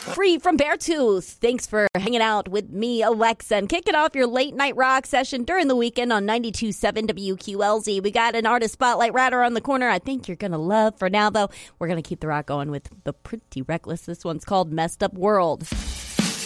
Free from Beartooth. Thanks for hanging out with me, Alexa, and kicking off your late night rock session during the weekend on 92.7 WQLZ. We got an artist spotlight right around the corner I think you're going to love. For now, though, we're going to keep the rock going with the Pretty Reckless. This one's called Messed Up World.